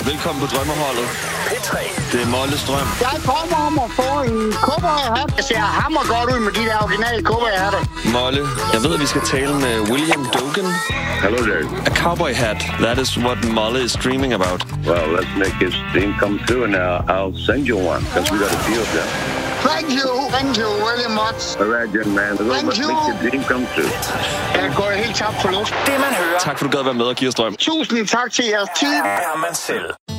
Velkommen på Drømmeholdet. P3. Det er Molles drøm. Jeg kommer om at få en cowboyhat. Det ser hammer godt ud med de der originale cowboyhatter. Molle, jeg ved, at vi skal tale med William Dogen. Hello there. A cowboy hat. That is what Molle is dreaming about. Well, let's make his dream come true, and I'll send you one, because we got a few of them. Thank you very much. All right, young man. Let's make your dream come true. Jeg går helt tabt for luft. Det man hører, Tak for, du gad være med og give os drøm. Tusind tak til jeres tid. er man selv.